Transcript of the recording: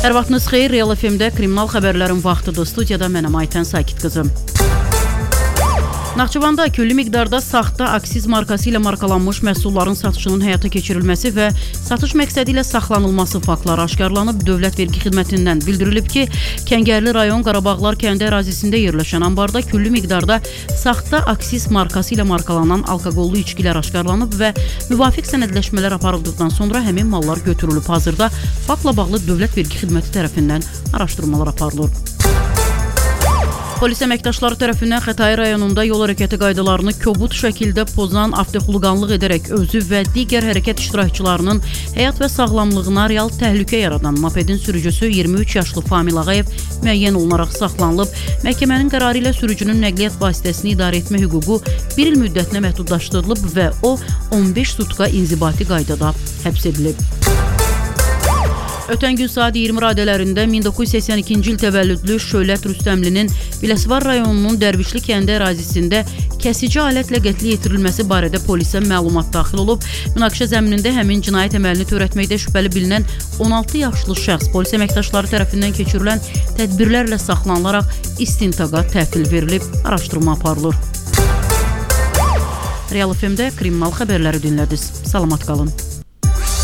Hər vaxtınız xeyir, Real FM-də kriminal xəbərlərin vaxtıdır. Studiyada mənəm Aytən Sakit qızım. Naxçıvanda külli miqdarda saxta aksiz markası ilə markalanmış məhsulların satışının həyata keçirilməsi və satış məqsədi ilə saxlanılması faktları aşkarlanıb. Dövlət Vergi Xidmətindən bildirilib ki, Kəngərli rayon Qarabağlar kəndi ərazisində yerləşən ambarda külli miqdarda saxta aksiz markası ilə markalanan alkoqollu içkilər aşkarlanıb və müvafiq sənədləşmələr aparıldıqdan sonra həmin mallar götürülüb. Hazırda faktla bağlı Dövlət Vergi Xidməti tərəfindən araşdırmalar aparılır. Polis əməkdaşları tərəfindən Xətai rayonunda yol hərəkəti qaydalarını kobud şəkildə pozan, avtoxulqanlıq edərək özü və digər hərəkət iştirakçılarının həyat və sağlamlığına real təhlükə yaradan mopedin sürücüsü 23 yaşlı Famil Ağayev müəyyən olunaraq saxlanılıb. Məhkəmənin qərarı ilə sürücünün nəqliyyat vasitəsini idarə etmə hüququ 1 il müddətinə məhdudlaşdırılıb və o 15 sutka inzibati qaydada həbs edilib. Ötən gün saat 20 radələrində 1982-ci il təvəllüdlü Şöhlət Rüstəmlinin Biləsuvar rayonunun Dərvişli kəndi ərazisində kəsici alətlə qətlə yetirilməsi barədə polisə məlumat daxil olub. Münaqişə zəminində həmin cinayət əməlini törətməkdə şübhəli bilinən 16 yaşlı şəxs polis əməkdaşları tərəfindən keçirilən tədbirlərlə saxlanılaraq istintaqa təhvil verilib, araşdırma aparılır. Real FM-də kriminal xəbərləri dinlədiniz. Salamat qalın.